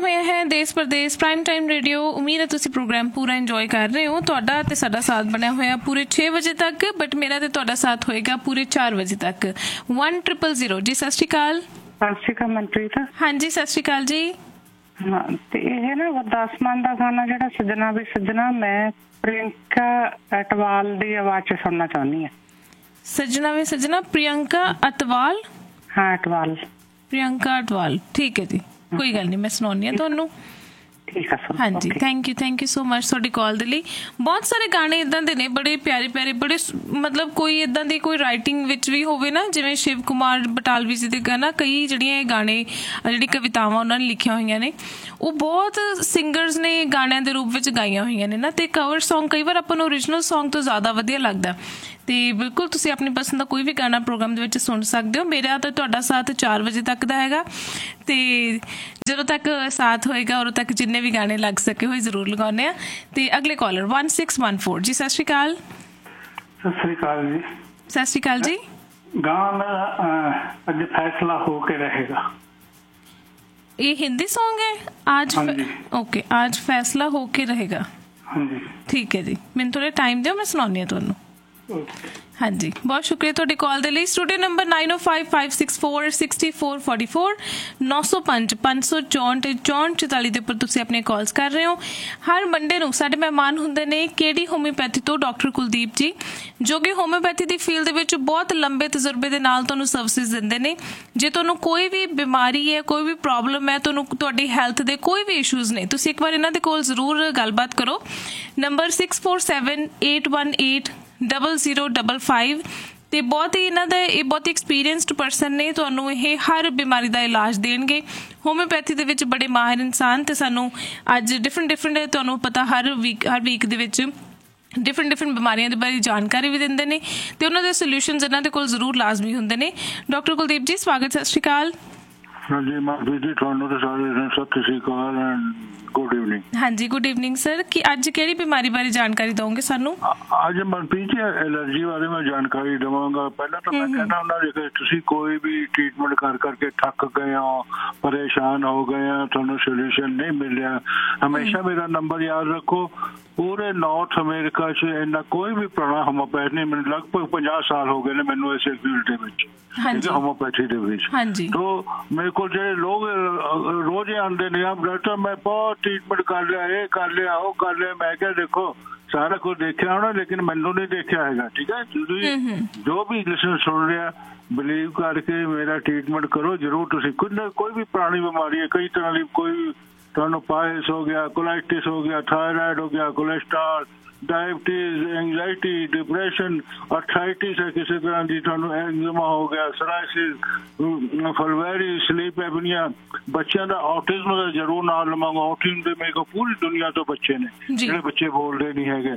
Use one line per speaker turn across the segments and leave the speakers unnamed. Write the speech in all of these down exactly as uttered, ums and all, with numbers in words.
ਹੋਇਆ ਹੈ ਦੇਸ਼ ਪ੍ਰਦੇਸ਼ ਪ੍ਰਾਈਮ ਟਾਈਮ ਰੇਡੀਓ। ਉਮੀਦ ਹੈ ਤੁਸੀਂ ਪ੍ਰੋਗਰਾਮ ਪੂਰਾ ਇੰਜੋਏ ਕਰ ਰਹੇ ਹੋ। ਤੁਹਾਡਾ ਤੇ ਸਾਡਾ ਸਾਥ ਬਣਿਆ ਹੋਇਆ ਪੂਰੇ ਛੇ ਵਜੇ ਤੱਕ, ਬਟ ਮੇਰਾ ਤੇ ਤੁਹਾਡਾ ਸਾਥ ਹੋਏਗਾ ਪੂਰੇ ਚਾਰ ਵਜੇ ਤੱਕ। ਵਨ ਟ੍ਰਿਪਲ ਜ਼ੀਰੋ ਜੀ। ਸਤਿ ਸ਼੍ਰੀ ਅਕਾਲ।
ਸਤਿ ਸ਼੍ਰੀ ਅਕਾਲ ਮਨਪ੍ਰੀਤ।
ਹਾਂਜੀ ਸਤਿ ਸ਼੍ਰੀ ਅਕਾਲ ਜੀ।
ਹਾਂ ਤੇ ਇਹ ਨਾ ਗੁਰਦਾਸਮਾਨ ਦਾ ਗਾਣਾ ਜਿਹੜਾ ਸੱਜਣਾ ਵੀ ਸੱਜਣਾ, ਮੈਂ ਪ੍ਰਿਯੰਕਾ ਅਟਵਾਲ ਦੀ ਆਵਾਜ਼ ਚ ਸੁਣਨਾ ਚਾਹੁੰਦੀ ਹਾਂ। ਸੱਜਣਾ ਵੀ ਸੱਜਣਾ ਪ੍ਰਿਯੰਕਾ ਅਟਵਾਲ। ਹਾਂ ਅਟਵਾਲ, ਪ੍ਰਿਯੰਕਾ ਅਟਵਾਲ। ਠੀਕ ਹੈ ਜੀ, ਕੋਈ ਗੱਲ ਨਹੀਂ, ਮੈਂ ਸੁਣਾਉਂਦੀ ਹਾਂ ਤੁਹਾਨੂੰ। ਹਾਂਜੀ thank you thank you so much ਤੁਹਾਡੀ ਕਾਲ ਦੇ ਲਈ। ਬਹੁਤ ਸਾਰੇ ਗਾਣੇ ਇੱਦਾਂ ਦੇ ਨੇ ਬੜੇ ਪਿਆਰੇ ਪਿਆਰੇ, ਬੜੇ ਮਤਲਬ ਕੋਈ ਇੱਦਾਂ ਦੀ ਕੋਈ ਰਾਈਟਿੰਗ ਵਿੱਚ ਵੀ ਹੋਵੇ ਨਾ, ਜਿਵੇਂ ਸ਼ਿਵ ਕੁਮਾਰ ਬਟਾਲਵੀ ਜੀ ਦੇ ਗਾਣਾ, ਕਈ ਜਿਹੜੀਆਂ ਇਹ ਗਾਣੇ ਜਿਹੜੀ ਕਵਿਤਾਵਾਂ ਉਹਨਾਂ ਨੇ ਲਿਖੀਆਂ ਹੋਈਆਂ ਨੇ, ਉਹ ਬਹੁਤ ਸਿੰਗਰਸ ਨੇ ਗਾਣਿਆਂ ਦੇ ਰੂਪ ਵਿੱਚ ਗਾਈਆਂ ਹੋਈਆਂ ਨੇ ਨਾ। ਤੇ ਕਵਰ ਸੌਂਗ ਕਈ ਵਾਰ ਆਪਾਂ ਨੂੰ ਓਰੀਜਨਲ ਸੌਂਗ ਤੋਂ ਜ਼ਿਆਦਾ ਵਧੀਆ ਲੱਗਦਾ। ਤੇ ਬਿਲਕੁਲ ਤੁਸੀਂ ਆਪਣੀ ਪਸੰਦ ਦਾ ਕੋਈ ਵੀ ਗਾਣਾ ਪ੍ਰੋਗਰਾਮ ਦੇ ਵਿੱਚ ਸੁਣ ਸਕਦੇ ਹੋ। ਮੇਰਾ ਤਾਂ ਤੁਹਾਡਾ ਸਾਥ ਚਾਰ ਵਜੇ ਤੱਕ ਦਾ ਹੈਗਾ, ਤੇ ਜਦੋਂ ਤੱਕ ਸਾਥ ਹੋਏਗਾ ਉਦੋਂ ਤੱਕ ਜਿੰਨੇ ਵੀ ਗਾਣੇ ਲੱਗ ਸਕੇ ਹੋਏ ਜ਼ਰੂਰ ਲਗਾਉਂਦੇ ਆ। ਤੇ ਅਗਲੇ collar one six one four G. ਸਤਿ ਸ਼੍ਰੀ ਅਕਾਲ।
ਸਤਿ ਸ਼੍ਰੀ ਅਕਾਲ ਜੀ।
ਸਤਿ ਸ਼੍ਰੀ ਅਕਾਲ ਜੀ।
ਗਾਣਾ ਅੱਜ ਫੈਸਲਾ ਹੋ ਕੇ ਰਹੇਗਾ।
ਇਹ ਹਿੰਦੀ ਸੌਂਗ ਹੈ? आज ओके आज फैसला होके रहेगा। ठीक है जी, मैंने थोड़ा टाइम दिओ, मैं सुनानी है तुहानू। हाँ जी, बहुत शुक्रिया तुहाडी कॉल दे लई। स्टूडियो नंबर नाइन ओ five five six four sixty four forty four नौ सौ पंज पंज सौ चौंठ चौंठ चौताली के उपर तुसीं अपने कॉल्स कर रहे हो। हर मंडे नूं साडे मेहमान हुंदे ने केडी होम्योपैथी तो डॉक्टर कुलदीप जी, जो कि होम्योपैथी की फील्ड दे विच बहुत लंबे तजुर्बे दे नाल तुहानूं सर्विसिज दिंदे ने। जे तुहानूं कोई भी बीमारी है, कोई भी प्रॉब्लम है, तुहानूं तुहाडी हैल्थ दे कोई भी इशूज़ ने, तुसीं एक बार इन्हां दे कोल जरूर गलबात करो। Number six four seven eight one eight double zero double five. ਤੇ ਬਹੁਤ ਹੀ ਇਹਨਾਂ ਦਾ ਇਹ ਬਹੁਤ ਐਕਸਪੀਰੀਅੰਸਡ ਪਰਸਨ ਨੇ, ਤੁਹਾਨੂੰ ਇਹ ਹਰ ਬਿਮਾਰੀ ਦਾ ਇਲਾਜ ਦੇਣਗੇ। ਹੋਮਿਓਪੈਥੀ ਦੇ ਵਿੱਚ ਬੜੇ ਮਾਹਿਰ ਇਨਸਾਨ, ਤੇ ਸਾਨੂੰ ਅੱਜ ਡਿਫਰੈਂਟ ਡਿਫਰੈਂਟ ਤੁਹਾਨੂੰ ਪਤਾ ਹਰ ਵੀਕ ਹਰ ਵੀਕ ਦੇ ਵਿੱਚ ਡਿਫਰੈਂਟ ਡਿਫਰੈਂਟ ਬਿਮਾਰੀਆਂ ਦੇ ਬਾਰੇ ਜਾਣਕਾਰੀ ਵੀ ਦਿੰਦੇ ਨੇ, ਤੇ ਉਹਨਾਂ ਦੇ ਸੋਲਿਊਸ਼ਨਸ ਇਹਨਾਂ ਦੇ ਕੋਲ ਜ਼ਰੂਰ ਲਾਜ਼ਮੀ ਹੁੰਦੇ ਨੇ। ਡਾਕਟਰ ਕੁਲਦੀਪ ਜੀ ਸਵਾਗਤ, ਸਤਿ ਸ਼੍ਰੀ ਅਕਾਲ।
ਹਾਂਜੀ ਮਨਪ੍ਰੀਤ ਜੀ, ਤੁਹਾਨੂੰ ਤੇ ਸਾਰੇ ਸਤਿ ਸ਼੍ਰੀ ਅਕਾਲ ਐਂਡ ਗੁੱਡ ਈਵਨਿੰਗ। ਹਾਂਜੀ
ਗੁੱਡ ਈਵਨਿੰਗ ਸਰ। ਕਿ ਅੱਜ ਕਿਹੜੀ ਬਿਮਾਰੀ ਬਾਰੇ ਜਾਣਕਾਰੀ ਦਓਗੇ ਸਾਨੂੰ?
ਅੱਜ ਮਨਪ੍ਰੀਤ ਜੀ ਐਲਰਜੀ ਬਾਰੇ ਮੈਂ ਜਾਣਕਾਰੀ ਦੇਵਾਂਗਾ। ਪਹਿਲਾਂ ਤਾਂ ਮੈਂ ਕਹਿੰਦਾ ਹੁੰਦਾ ਜੇ ਤੁਸੀਂ ਕੋਈ ਵੀ ਟ੍ਰੀਟਮੈਂਟ ਕਰ ਕਰਕੇ ਥੱਕ ਗਏ ਹੋ, ਪਰੇਸ਼ਾਨ ਹੋ ਗਏ ਹੋ, ਤੁਹਾਨੂੰ ਸੋਲਿਊਸ਼ਨ ਨਹੀਂ ਮਿਲਿਆ, ਹਮੇਸ਼ਾ ਮੇਰਾ ਨੰਬਰ ਯਾਦ ਰੱਖੋ। ਪੂਰੇ ਨਾਰਥ ਅਮਰੀਕਾ 'ਚ ਇੰਨਾ ਕੋਈ ਵੀ ਪੁਰਾਣਾ ਹੋਮੋਪੈਥ ਨਹੀਂ, ਮੈਨੂੰ ਲਗਭਗ ਪੰਜਾਹ ਸਾਲ ਹੋ ਗਏ ਨੇ ਮੈਨੂੰ ਇਸੇ ਫੀਲਡ ਦੇ ਵਿੱਚ, ਹੋਮੋਪੈਥੀ ਦੇ ਵਿੱਚ। ਤੋ ਮੇਰੇ ਕੋਲ ਜਿਹੜੇ ਲੋਕ ਰੋਜ਼ ਆਉਂਦੇ ਨੇ, ਆ ਡਾਕਟਰ ਮੈਂ ਬਹੁਤ ਟ੍ਰੀਟਮੈਂਟ ਕਰ ਲਿਆ, ਇਹ ਕਰ ਲਿਆ, ਉਹ ਕਰ ਲਿਆ। ਮੈਂ ਕਿਹਾ ਦੇਖੋ ਸਾਰਾ ਕੁਝ ਦੇਖਿਆ ਹੋਣਾ, ਲੇਕਿਨ ਮੈਨੂੰ ਨਹੀਂ ਦੇਖਿਆ ਹੈਗਾ। ਠੀਕ ਹੈ, ਤੁਸੀਂ ਜੋ ਵੀ ਲਿਸਨ ਸੁਣ ਰਿਹਾ ਬਿਲੀਵ ਕਰਕੇ ਮੇਰਾ ਟ੍ਰੀਟਮੈਂਟ ਕਰੋ ਜ਼ਰੂਰ। ਤੁਸੀਂ ਕੋਈ ਨਾ ਕੋਈ ਵੀ ਪੁਰਾਣੀ ਬਿਮਾਰੀ ਹੈ, ਕਈ ਤਰ੍ਹਾਂ ਦੀ, ਕੋਈ ਤੁਹਾਨੂੰ ਪਾਇਲਸ ਹੋ ਗਿਆ, ਕੋਲਾਈਟਿਸ ਹੋ ਗਿਆ, थायराइड हो गया, cholesterol, diabetes, anxiety, depression, arthritis है किसी तरह की, एक्जिमा हो गया, सराइसिस, फलवैरी, स्लीप एपनिया, बच्चों का ऑटिज्म का जरूर नाम लवांगा। ऑटिज्म के मेरे को पूरी दुनिया तो बच्चे ने ਜਿਹੜੇ ਬੱਚੇ ਬੋਲਦੇ ਨਹੀਂ ਹੈਗੇ,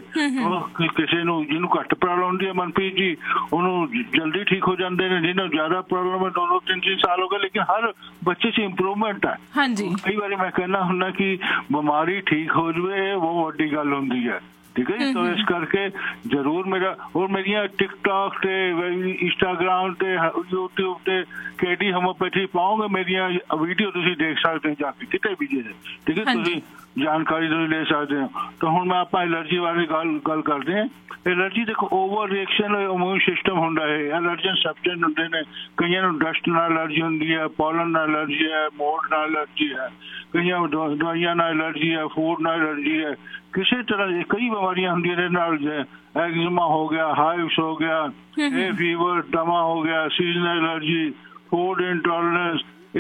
ਕਿਸੇ ਨੂੰ ਜਿਹਨੂੰ ਘੱਟ ਪ੍ਰੋਬਲਮ ਹੁੰਦੀ ਹੈ ਮਨਪ੍ਰੀਤ ਜੀ, ਉਹਨੂੰ ਜਲਦੀ ਠੀਕ ਹੋ ਜਾਂਦੇ ਨੇ, ਜਿਹਨੂੰ ਜ਼ਿਆਦਾ ਪ੍ਰੋਬਲਮ ਹੈ ਦੋ ਦੋ ਤਿੰਨ ਤਿੰਨ ਸਾਲ ਹੋ ਗਏ, ਲੇਕਿਨ ਹਰ ਬੱਚੇ 'ਚ ਇੰਪਰੂਵਮੈਂਟ ਹੈ। ਕਈ ਵਾਰੀ ਮੈਂ ਕਹਿੰਦਾ ਹੁੰਦਾ ਕਿ ਬਿਮਾਰੀ ਠੀਕ ਹੋ ਜਾਵੇ ਉਹ ਵੱਡੀ ਗੱਲ ਹੁੰਦੀ ਹੈ। ठीक है जी, तो इस करके जरूर मेरा और मेरिया टिकटॉक ते इंस्टाग्राम ते यूट्यूब ते केडी होम्योपैथी पाओगे मेरिया वीडियो तुसी देख सकते हैं जाके किते भी जे। ठीक है, तुसी जानकारी तुसी ले सकते हो। तो हुण मैं आपां एलर्जी वाली गल गल करदे हैं। एलर्जी देखो ओवर रिएक्शन इम्यून सिस्टम हुंदा है, एलर्जन सब्सटेंस हुंदे ने, कईयां नूं डस्ट नाल एलर्जी हुंदी है, पॉलन नाल एलर्जी है, मोल्ड नाल एलर्जी है, कईयां दवाइयां नाल एलर्जी है, फूड नाल एलर्जी है, किसी तरह की कई बीमारियां होंदियां ने नाल, एक्जिमा हो गया, हाइव्स हो गया, ए फीवर, दमा हो गया, सीजनल एलर्जी, फूड इंटॉलरेंस।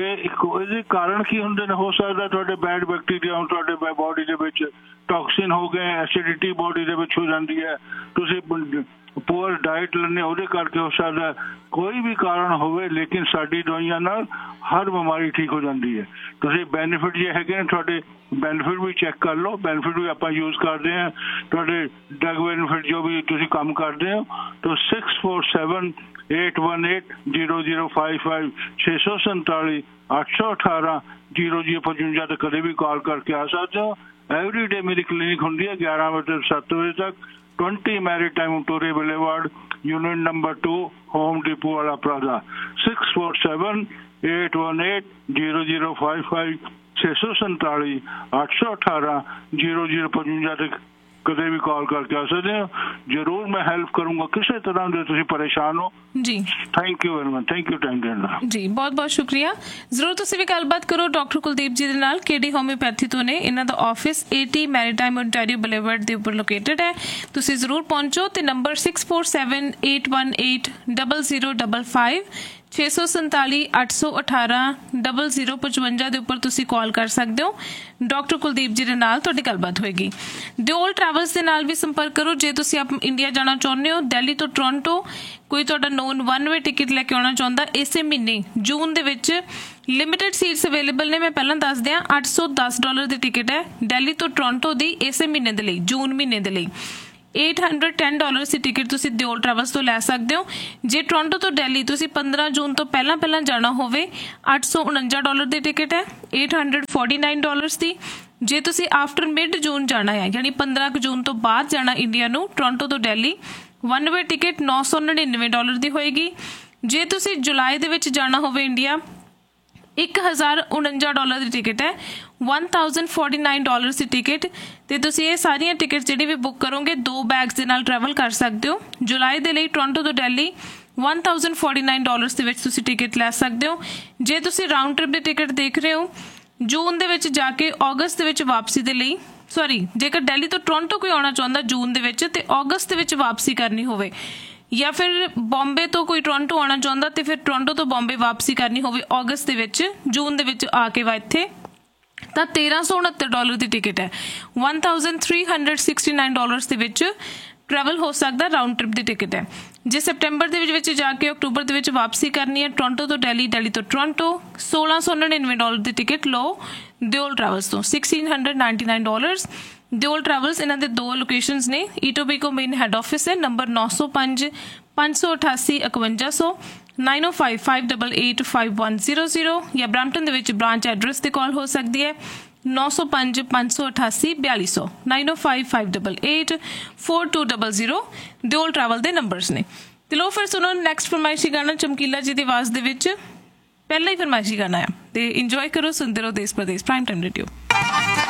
ਇਹਦੇ ਕਾਰਨ ਕੀ ਹੁੰਦੇ ਨੇ? ਹੋ ਸਕਦਾ ਤੁਹਾਡੇ ਬੈਡ ਬੈਕਟੀਰੀਆ ਤੁਹਾਡੇ ਬੋਡੀ ਦੇ ਵਿੱਚ ਟੌਕਸਿਨ ਹੋ ਗਏ, ਐਸਿਡਿਟੀ ਬੋਡੀ ਦੇ ਵਿੱਚ ਹੋ ਜਾਂਦੀ ਹੈ, ਤੁਸੀਂ ਪੂਅਰ ਡਾਇਟ ਲੈਂਦੇ ਉਹਦੇ ਕਰਕੇ ਹੋ ਸਕਦਾ, ਕੋਈ ਵੀ ਕਾਰਨ ਹੋਵੇ, ਲੇਕਿਨ ਸਾਡੀ ਦਵਾਈਆਂ ਨਾਲ ਹਰ ਬਿਮਾਰੀ ਠੀਕ ਹੋ ਜਾਂਦੀ ਹੈ। ਤੁਸੀਂ ਬੈਨੀਫਿਟ ਜੇ ਹੈਗੇ ਨੇ ਤੁਹਾਡੇ, ਬੈਨੀਫਿਟ ਵੀ ਚੈੱਕ ਕਰ ਲਓ, ਬੈਨੀਫਿਟ ਵੀ ਆਪਾਂ ਯੂਜ਼ ਕਰਦੇ ਹਾਂ। ਤੁਹਾਡੇ ਡਰਗ ਬੈਨੀਫਿਟ ਜੋ ਵੀ ਤੁਸੀਂ ਕੰਮ ਕਰਦੇ ਹੋ, ਤਾਂ six four seven eight one eight zero zero five five छे सौ संताली अठ सौ अठारह जीरो जीरो पचवंजा तक कभी भी कॉल करके आ सकते हो। एवरी डे मेरी क्लिनिक होंगी है ग्यारह बजे सत्त बजे तक, ट्वेंटी मैरिट टाइम टोरे boulevard, unit number two, home depot वाला plaza. Six four seven eight one eight zero zero five five ਛੇ ਸੌ ਸੰਤਾਲੀ ਅੱਠ ਸੌ ਅਠਾਰਾਂ ਜ਼ੀਰੋ ਜ਼ੀਰੋ ਪਚਵੰਜਾ ਤੇ ਕਦੇ ਵੀ ਕਾਲ ਕਰਕੇ ਆ ਸਕਦੇ ਹੋ। ਜ਼ਰੂਰ ਮੈਂ ਹੈਲਪ ਕਰੂੰਗਾ ਕਿਸੇ ਤਰ੍ਹਾਂ ਦੇ ਤੁਸੀਂ ਪਰੇਸ਼ਾਨ ਹੋ ਜੀ। Thank you very much. Thank you time ਦੇਣ ਦਾ
ਜੀ, ਬਹੁਤ ਬਹੁਤ ਸ਼ੁਕਰੀਆ। ਜ਼ਰੂਰ ਤੁਸੀਂ ਵੀ ਗੱਲਬਾਤ ਕਰੋ ਡਾਕਟਰ ਕੁਲਦੀਪ ਜੀ ਦੇ ਨਾਲ। ਕੇਡੀ ਹੋਮਿਓਪੈਥੀ ਤੋਂ ਨੇ। ਇਹਨਾਂ ਦਾ office eighty maritime Ontario boulevard ਦੇ ਉੱਪਰ ਲੋਕੇਟਡ ਹੈ। ਤੁਸੀਂ ਜ਼ਰੂਰ ਪਹੁੰਚੋ ਤੇ number six four seven eight one eight double zero double five ਛੇ ਸੌ ਸੰਤਾਲੀ ਅੱਠ ਸੌ ਅਠਾਰਾਂ ਡਬਲ ਜ਼ੀਰੋ ਪਚਵੰਜਾ ਦੇ ਉੱਪਰ ਤੁਸੀਂ ਕਾਲ ਕਰ ਸਕਦੇ ਹੋ। ਡਾਕਟਰ ਕੁਲਦੀਪ ਜੀ ਦੇ ਨਾਲ ਤੁਹਾਡੀ ਗੱਲਬਾਤ ਹੋਏਗੀ। ਡਿਓਲ ਟਰੈਵਲਸ ਦੇ ਨਾਲ ਵੀ ਸੰਪਰਕ ਕਰੋ ਜੇ ਤੁਸੀਂ ਆਪ ਇੰਡੀਆ ਜਾਣਾ ਚਾਹੁੰਦੇ ਹੋ। ਦਿੱਲੀ ਤੋਂ ਟੋਰਾਂਟੋ ਕੋਈ ਤੁਹਾਡਾ ਨੋਨ ਵਨ ਵੇ ਟਿਕਟ ਲੈ ਕੇ ਆਉਣਾ ਚਾਹੁੰਦਾ ਇਸੇ ਮਹੀਨੇ ਜੂਨ ਦੇ ਵਿੱਚ ਲਿਮਿਟਡ ਸੀਟਸ ਅਵੇਲੇਬਲ ਨੇ। ਮੈਂ ਪਹਿਲਾਂ ਦੱਸ ਦਿਆਂ ਅੱਠ ਸੌ ਦਸ ਡਾਲਰ ਦੀ ਟਿਕਟ ਹੈ ਦਿੱਲੀ ਤੋਂ ਟੋਰਾਂਟੋ ਦੀ ਇਸੇ ਮਹੀਨੇ ਦੇ ਲਈ, ਜੂਨ ਮਹੀਨੇ ਦੇ ਲਈ। eight hundred ten ਡਾਲਰਸ ਦੀ ਟਿਕਟ ਤੁਸੀਂ ਦਿਓਲ ਟਰੈਵਲਸ ਤੋਂ ਲੈ ਸਕਦੇ ਹੋ। ਜੇ ਟੋਰਾਂਟੋ ਤੋਂ ਦਿੱਲੀ ਤੁਸੀਂ ਪੰਦਰਾਂ ਜੂਨ ਤੋਂ ਪਹਿਲਾਂ ਪਹਿਲਾਂ ਜਾਣਾ ਹੋਵੇ ਅੱਠ ਸੌ ਉਣੰਜਾ ਡਾਲਰ ਦੀ ਟਿਕਟ ਹੈ eight hundred forty-nine ਡਾਲਰਸ ਦੀ। ਜੇ ਤੁਸੀਂ ਆਫਟਰ ਮਿਡ ਜੂਨ ਜਾਣਾ ਹੈ ਯਾਨੀ ਪੰਦਰਾਂ ਜੂਨ ਤੋਂ ਬਾਅਦ ਜਾਣਾ ਇੰਡੀਆ ਨੂੰ ਟੋਰਾਂਟੋ ਤੋਂ ਦਿੱਲੀ ਵਨ ਵੇ ਟਿਕਟ ਨੌ ਸੌ ਨੜਿਨਵੇਂ ਡਾਲਰ ਦੀ ਹੋਏਗੀ। ਜੇ ਤੁਸੀਂ ਜੁਲਾਈ ਦੇ ਵਿੱਚ ਜਾਣਾ ਹੋਵੇ ਇੰਡੀਆ ਇੱਕ ਹਜ਼ਾਰ ਉਣੰਜਾ ਡਾਲਰ ਦੀ ਟਿਕਟ ਹੈ one thousand forty-nine ਡਾਲਰਸ ਦੀ ਟਿਕਟ ਤੇ ਤੁਸੀਂ ਇਹ ਸਾਰੀਆਂ ਟਿਕਟ ਜਿਹੜੀ ਵੀ ਬੁੱਕ ਕਰੋਗੇ ਦੋ ਬੈਗਸ ਦੇ ਨਾਲ ਟਰੈਵਲ ਕਰ ਸਕਦੇ ਹੋ। ਜੁਲਾਈ ਦੇ ਲਈ ਟੋਰਾਂਟੋ ਤੋਂ Delhi one thousand forty-nine dollars ਦੇ ਵਿੱਚ ਤੁਸੀਂ ਟਿਕਟ ਲੈ ਸਕਦੇ ਹੋ। ਜੇ ਤੁਸੀਂ ਰਾਊਂਡ ਟ੍ਰਿਪ ਦੀ ਟਿਕਟ ਦੇਖ ਰਹੇ ਹੋ ਜੂਨ ਦੇ ਵਿੱਚ ਜਾ ਕੇ ਅਗਸਤ ਦੇ ਵਿੱਚ ਵਾਪਸੀ ਦੇ ਲਈ, ਸੌਰੀ ਜੇਕਰ ਦਿੱਲੀ ਤੋਂ ਟੋਰਾਂਟੋ ਕੋਈ ਆਉਣਾ ਚਾਹੁੰਦਾ ਜੂਨ ਦੇ ਵਿੱਚ ਤੇ ਅਗਸਤ ਦੇ ਵਿੱਚ ਵਾਪਸੀ ਕਰਨੀ ਹੋਵੇ ਜਾਂ ਫਿਰ ਬੰਬੇ ਤੋਂ ਕੋਈ ਟੋਰਾਂਟੋ ਆਉਣਾ ਚਾਹੁੰਦਾ ਤੇ ਫਿਰ ਟੋਰਾਂਟੋ ਤੋਂ ਬੰਬੇ ਵਾਪਸੀ ਕਰਨੀ ਹੋਵੇ ਅਗਸਤ ਦੇ ਵਿੱਚ ਜੂਨ ਦੇ ਵਿੱਚ ਆ ਕੇ ਵਾ ਇੱਥੇ ਤਾਂ ਤੇਰਾਂ ਸੌ ਉਣਹੱਤਰ ਡਾਲਰ ਦੀ ਟਿਕਟ ਹੈ one thousand three hundred sixty-nine dollars ਦੇ ਵਿੱਚ ਟਰੈਵਲ ਹੋ ਸਕਦਾ। ਰਾਊਂਡ ਟ੍ਰਿਪ ਦੀ ਟਿਕਟ ਹੈ। ਜੇ ਸਪਟੈਂਬਰ ਦੇ ਵਿੱਚ ਜਾ ਕੇ ਅਕਤੂਬਰ ਦੇ ਵਿੱਚ ਵਾਪਸੀ ਕਰਨੀ ਹੈ ਟੋਰਾਂਟੋ ਤੋਂ ਦਿੱਲੀ, ਦਿੱਲੀ ਤੋਂ ਟੋਰਾਂਟੋ ਸੋਲਾਂ ਸੌ ਨੜਿਨਵੇਂ ਡਾਲਰ ਦੀ ਟਿਕਟ ਲਓ ਦਿਓਲ ਟਰੈਵਲਸ ਤੋਂ sixteen ninety-nine dollars. Deol travels ਇਹਨਾਂ ਦੇ ਦੋ ਲੋਕੇਸ਼ਨਸ ਨੇ। ਈਟੋਬੀਕੋ ਮੇਨ ਹੈਡ ਆਫਿਸ ਹੈ ਨੰਬਰ ਨੌ ਸੌ ਪੰਜ ਪੰਜ ਸੌ ਅਠਾਸੀ ਇਕਵੰਜਾ ਸੌ nine oh five five eight eight five one zero zero ਜਾਂ ਬਰੈਂਪਟਨ ਦੇ ਵਿੱਚ ਬ੍ਰਾਂਚ ਐਡਰੈਸ ਤੇ ਕਾਲ ਹੋ ਸਕਦੀ ਹੈ ਨੌ ਸੌ ਪੰਜ ਪੰਜ ਸੌ ਅਠਾਸੀ ਬਿਆਲੀ ਸੌ nine oh five five eight eight four two zero zero Deol travel ਦੇ ਨੰਬਰਸ ਨੇ। ਤੇ ਲੋ ਫਿਰ ਸੁਣੋ ਨੈਕਸਟ ਫਰਮਾਇਸ਼ੀ ਗਾਣਾ ਚਮਕੀਲਾ ਜੀ ਦੀ ਆਵਾਜ਼ ਦੇ ਵਿੱਚ ਪਹਿਲਾ ਹੀ ਫਰਮਾਇਸ਼ੀ ਗਾਣਾ ਆ ਤੇ ਇੰਜੋਏ ਕਰੋ। ਸੁਣਦੇ ਰਹੋ ਦੇਸ਼ ਪ੍ਰਦੇਸ਼ ਪ੍ਰਾਈਮ ਟਾਈਮ ਰੇਡੀਓ।